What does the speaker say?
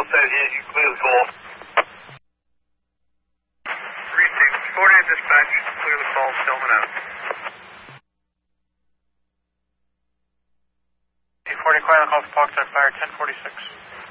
Bill said he clear the call. Receive. 40 dispatch. Clear the call. Stillman out. 40 clear the call for Parkside Fire 1046.